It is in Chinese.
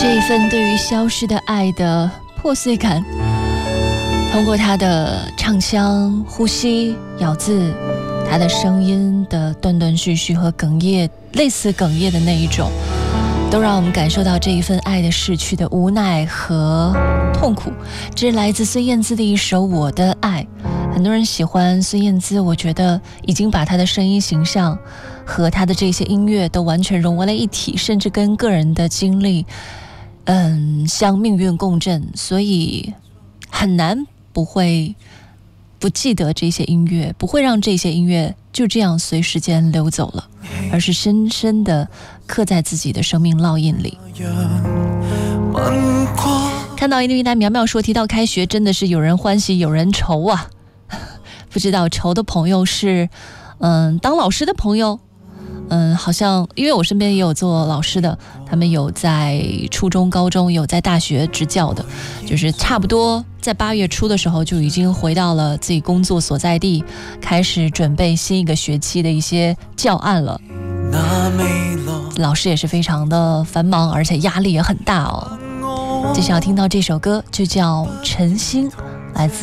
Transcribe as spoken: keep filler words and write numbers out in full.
这一份对于消失的爱的破碎感，通过他的唱腔、呼吸、咬字，他的声音的断断续续和哽咽，类似哽咽的那一种，都让我们感受到这一份爱的逝去的无奈和痛苦。这是来自孙燕姿的一首《我的爱》。很多人喜欢孙燕姿，我觉得已经把她的声音形象和她的这些音乐都完全融为了一体，甚至跟个人的经历嗯，相命运共振，所以很难不会不记得这些音乐，不会让这些音乐就这样随时间流走了，而是深深地刻在自己的生命烙印里。看到一位大苗苗说，提到开学真的是有人欢喜有人愁啊，不知道愁的朋友是嗯当老师的朋友，嗯，好像因为我身边也有做老师的，他们有在初中、高中，有在大学执教的，就是差不多在八月初的时候就已经回到了自己工作所在地，开始准备新一个学期的一些教案了。老师也是非常的繁忙，而且压力也很大哦。接下来听到这首歌就叫《晨星》，来自